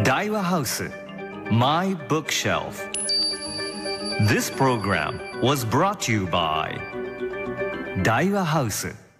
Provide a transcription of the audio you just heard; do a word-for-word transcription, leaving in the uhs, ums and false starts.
大和ハウス My Bookshelf. This program was brought to you by 大和ハウス